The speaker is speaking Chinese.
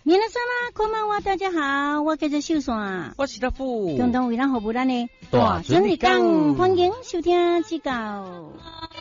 皆さんこんばんは，大家好，我叫做秀山， 我是大富， 共同为咱服务咱的大顺利港， 欢迎收听指教。